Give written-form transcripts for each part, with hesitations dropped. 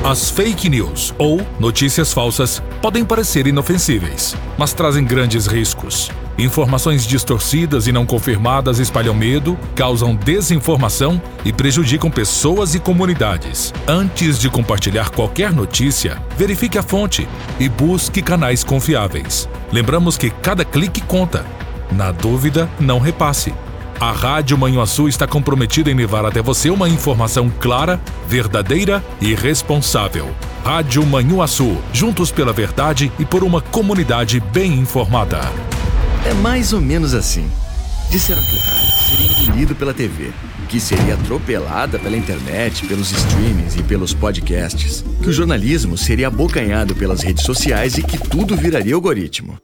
As fake news, ou notícias falsas, podem parecer inofensíveis, mas trazem grandes riscos. Informações distorcidas e não confirmadas espalham medo, causam desinformação e prejudicam pessoas e comunidades. Antes de compartilhar qualquer notícia, verifique a fonte e busque canais confiáveis. Lembramos que cada clique conta. Na dúvida, não repasse. A Rádio Manhuaçu está comprometida em levar até você uma informação clara, verdadeira e responsável. Rádio Manhuaçu, juntos pela verdade e por uma comunidade bem informada. É mais ou menos assim. Disseram que o rádio seria engolido pela TV, que seria atropelada pela internet, pelos streamings e pelos podcasts, que o jornalismo seria abocanhado pelas redes sociais e que tudo viraria algoritmo.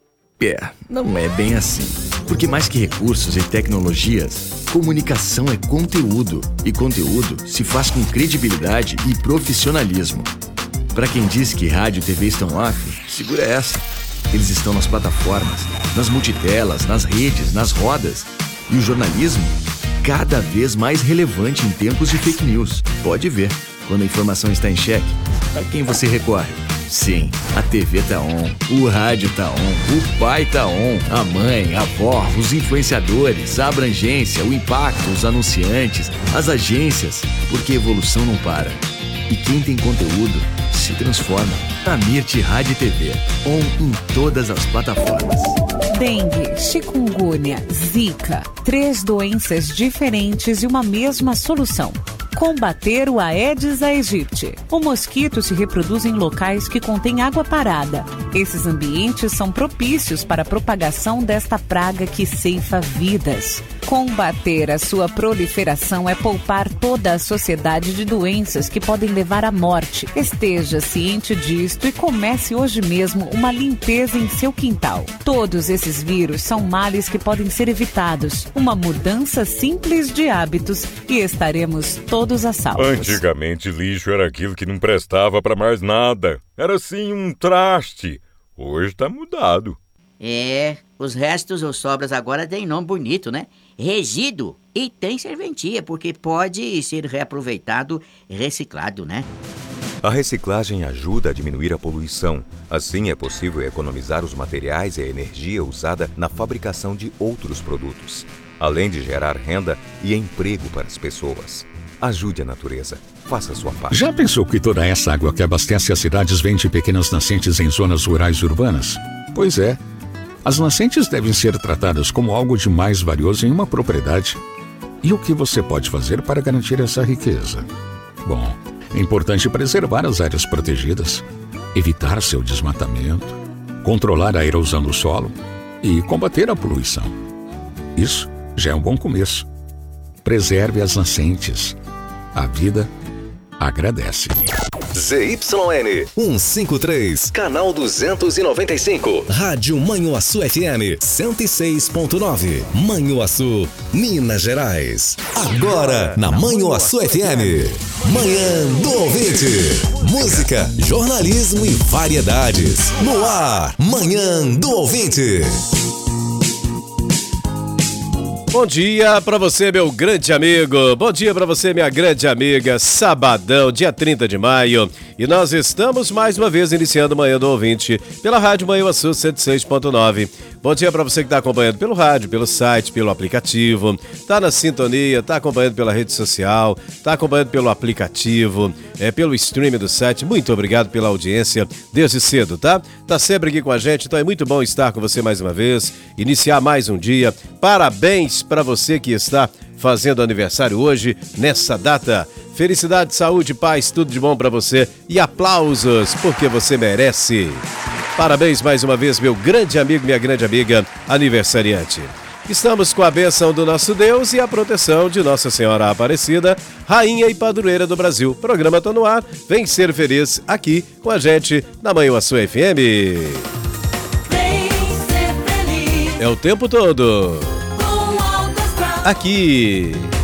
Não é bem assim. Porque mais que recursos e tecnologias, comunicação é conteúdo. E conteúdo se faz com credibilidade e profissionalismo. Para quem diz que rádio e TV estão off, segura essa. Eles estão nas plataformas, nas multitelas, nas redes, nas rodas. E o jornalismo, cada vez mais relevante em tempos de fake news. Pode ver, quando a informação está em xeque, a quem você recorre? Sim, a TV tá on, o rádio tá on, o pai tá on, a mãe, a avó, os influenciadores, a abrangência, o impacto, os anunciantes, as agências, porque a evolução não para. E quem tem conteúdo se transforma. A Mirti Rádio e TV, on em todas as plataformas. Dengue, chikungunya, zika, 3 doenças diferentes e uma mesma solução. Combater o Aedes aegypti. O mosquito se reproduz em locais que contêm água parada. Esses ambientes são propícios para a propagação desta praga que ceifa vidas. Combater a sua proliferação é poupar toda a sociedade de doenças que podem levar à morte. Esteja ciente disto e comece hoje mesmo uma limpeza em seu quintal. Todos esses vírus são males que podem ser evitados. Uma mudança simples de hábitos e estaremos todos a salvo. Antigamente, lixo era aquilo que não prestava para mais nada. Era assim um traste. Hoje tá mudado. Os restos ou sobras agora têm nome bonito, né? Resíduo. E tem serventia, porque pode ser reaproveitado e reciclado, né? A reciclagem ajuda a diminuir a poluição. Assim é possível economizar os materiais e a energia usada na fabricação de outros produtos, além de gerar renda e emprego para as pessoas. Ajude a natureza. Faça a sua parte. Já pensou que toda essa água que abastece as cidades vem de pequenas nascentes em zonas rurais e urbanas? Pois é. As nascentes devem ser tratadas como algo de mais valioso em uma propriedade. E o que você pode fazer para garantir essa riqueza? Bom, é importante preservar as áreas protegidas, evitar seu desmatamento, controlar a erosão do solo e combater a poluição. Isso já é um bom começo. Preserve as nascentes. A vida agradece. ZYN 153, canal 295, Rádio Manhuaçu FM 106.9, Manhuaçu, Minas Gerais. Agora na Manhuaçu FM, Manhã do Ouvinte. Música, jornalismo e variedades. No ar, Manhã do Ouvinte. Bom dia pra você, meu grande amigo. Bom dia pra você, minha grande amiga. Sabadão, dia 30 de maio. E nós estamos mais uma vez iniciando o Manhã do Ouvinte pela Rádio Manhuaçu 106.9. Bom dia pra você que tá acompanhando pelo rádio, pelo site, pelo aplicativo. Tá na sintonia, tá acompanhando pela rede social, tá acompanhando pelo aplicativo, pelo stream do site. Muito obrigado pela audiência desde cedo, tá? Tá sempre aqui com a gente, então é muito bom estar com você mais uma vez. Iniciar mais um dia. Parabéns para você que está fazendo aniversário hoje, nessa data. Felicidade, saúde, paz, tudo de bom para você e aplausos, porque você merece. Parabéns mais uma vez, meu grande amigo, minha grande amiga aniversariante. Estamos com a bênção do nosso Deus e a proteção de Nossa Senhora Aparecida, Rainha e Padroeira do Brasil. O programa tá no ar, vem ser feliz aqui com a gente na Manhuaçu FM. É o tempo todo. Aqui.